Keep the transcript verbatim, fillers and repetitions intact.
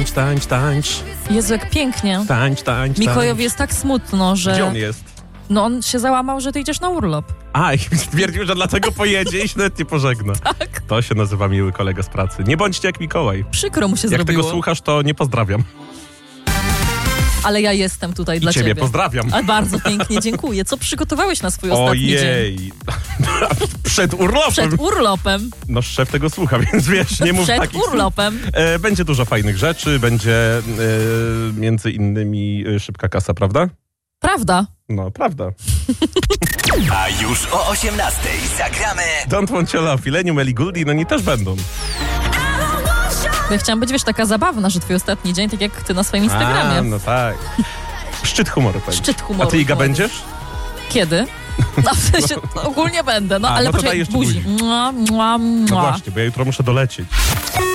Tańcz, tańcz, tańcz. Jezu, jak pięknie. Tańcz, tańcz, Mikołajowi tańcz. jest tak smutno, że... Gdzie on jest? No on się załamał, że ty idziesz na urlop. A, i stwierdził, że dlatego pojedzie i się nawet nie pożegna. Tak. To się nazywa miły kolega z pracy. Nie bądźcie jak Mikołaj. Przykro mu się Jak zrobiło. tego słuchasz, to nie pozdrawiam. Ale ja jestem tutaj I dla ciebie ciebie. pozdrawiam. A bardzo pięknie, dziękuję. Co przygotowałeś na swój ostatni dzień? Ojej. Przed urlopem. Przed urlopem. No szef tego słucha, więc wiesz, nie mów Przed takich słów. urlopem. E, będzie dużo fajnych rzeczy, będzie e, między innymi e, szybka kasa, prawda? Prawda. No, prawda. A już o osiemnastej zagramy Don't Want Your Love, Illenium, Ellie Goulding, no oni też będą. Ja chciałam być, wiesz, taka zabawna, że twój ostatni dzień, tak jak ty na swoim Instagramie. A, no tak. Szczyt humoru będzie. Szczyt humoru. A ty, Iga, powiedz. będziesz? Kiedy? No w sensie, no, ogólnie będę, no A, ale no to poczekaj, dajesz buzi. buzi. Mua, mua, mua. No właśnie, bo ja jutro muszę dolecieć.